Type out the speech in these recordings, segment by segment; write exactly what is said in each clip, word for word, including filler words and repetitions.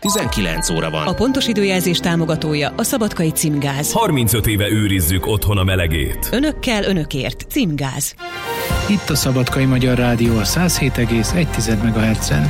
tizenkilenc óra van. A pontos időjelzés támogatója a Szabadkai Címgáz. harmincöt éve őrizzük otthon a melegét. Önökkel, önökért. Címgáz. Itt a Szabadkai Magyar Rádió a száz hét egész egy megahertzen.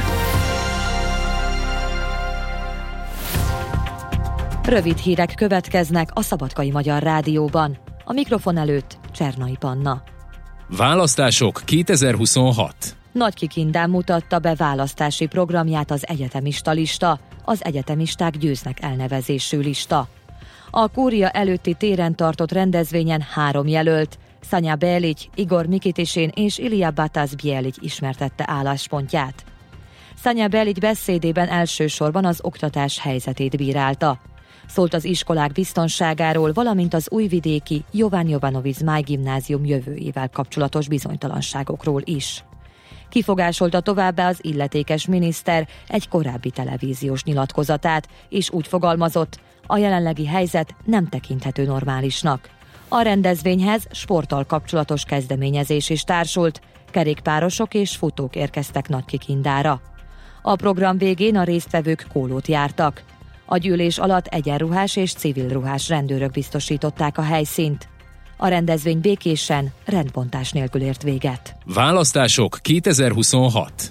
Rövid hírek következnek a Szabadkai Magyar Rádióban. A mikrofon előtt Csernai Panna. Választások kétezer-huszonhat. Nagykikindán mutatta be választási programját az egyetemista lista, az egyetemisták győznek elnevezésű lista. A kúria előtti téren tartott rendezvényen három jelölt, Sanja Belic, Igor Mikitishin és Ilija Batasz-Bjelic ismertette álláspontját. Sanja Belic beszédében elsősorban az oktatás helyzetét bírálta. Szólt az iskolák biztonságáról, valamint az újvidéki Jovan Jovanovic Zmáj gimnázium jövőjével kapcsolatos bizonytalanságokról is. Kifogásolta továbbá az illetékes miniszter egy korábbi televíziós nyilatkozatát, és úgy fogalmazott, a jelenlegi helyzet nem tekinthető normálisnak. A rendezvényhez sporttal kapcsolatos kezdeményezés is társult, kerékpárosok és futók érkeztek Nagykikindára. A program végén a résztvevők kólót jártak. A gyűlés alatt egyenruhás és civilruhás rendőrök biztosították a helyszínt. A rendezvény békésen, rendbontás nélkül ért véget. Választások kétezer-huszonhat.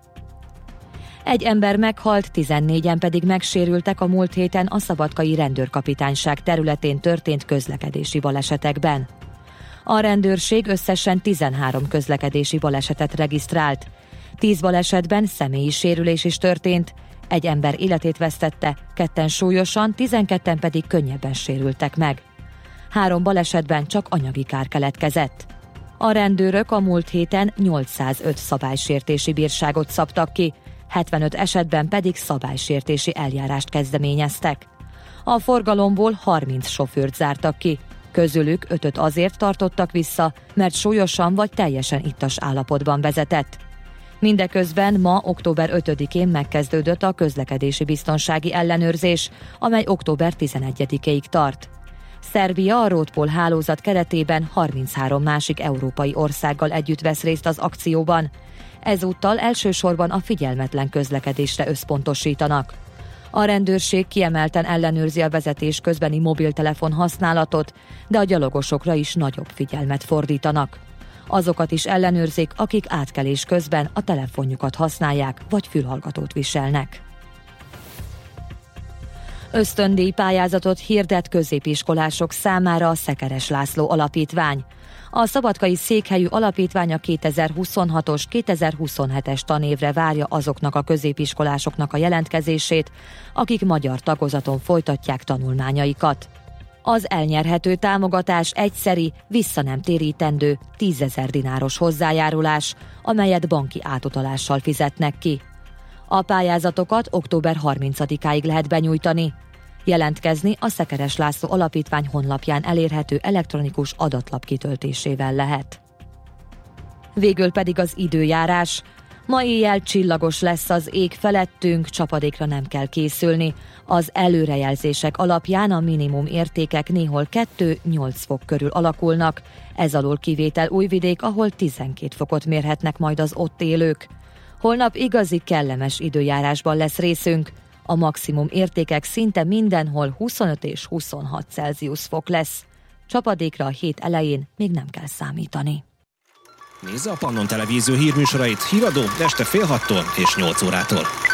Egy ember meghalt, tizennégyen pedig megsérültek a múlt héten a szabadkai rendőrkapitányság területén történt közlekedési balesetekben. A rendőrség összesen tizenhárom közlekedési balesetet regisztrált. tíz balesetben személyi sérülés is történt, egy ember életét vesztette, ketten súlyosan, tizenketten pedig könnyebben sérültek meg. Három balesetben csak anyagi kár keletkezett. A rendőrök a múlt héten nyolcszázöt szabálysértési bírságot szabtak ki, hetvenöt esetben pedig szabálysértési eljárást kezdeményeztek. A forgalomból harminc sofőrt zártak ki, közülük ötöt azért tartottak vissza, mert súlyosan vagy teljesen ittas állapotban vezetett. Mindeközben ma, október ötödikén megkezdődött a közlekedési biztonsági ellenőrzés, amely október tizenegyedikéig tart. Szerbia a Roadpol hálózat keretében harminchárom másik európai országgal együtt vesz részt az akcióban. Ezúttal elsősorban a figyelmetlen közlekedésre összpontosítanak. A rendőrség kiemelten ellenőrzi a vezetés közbeni mobiltelefon használatot, de a gyalogosokra is nagyobb figyelmet fordítanak. Azokat is ellenőrzik, akik átkelés közben a telefonjukat használják vagy fülhallgatót viselnek. Ösztöndíj pályázatot hirdet középiskolások számára a Szekeres László Alapítvány. A szabadkai székhelyű alapítvány a kétezer-huszonhatos kétezer-huszonhetes tanévre várja azoknak a középiskolásoknak a jelentkezését, akik magyar tagozaton folytatják tanulmányaikat. Az elnyerhető támogatás egyszeri, vissza nem térítendő tízezer dináros hozzájárulás, amelyet banki átutalással fizetnek ki. A pályázatokat október harmincadikáig lehet benyújtani. Jelentkezni a Szekeres László Alapítvány honlapján elérhető elektronikus adatlap kitöltésével lehet. Végül pedig az időjárás. Ma éjjel csillagos lesz az ég felettünk, csapadékra nem kell készülni. Az előrejelzések alapján a minimum értékek néhol kettő-nyolc fok körül alakulnak. Ez alól kivétel Újvidék, ahol tizenkét fokot mérhetnek majd az ott élők. Holnap igazi kellemes időjárásban lesz részünk. A maximum értékek szinte mindenhol huszonöt és huszonhat Celsius fok lesz. Csapadékra a hét elején még nem kell számítani. Nézze a Pannon Televízió hírműsorait híradó este fél hattól és nyolc órától.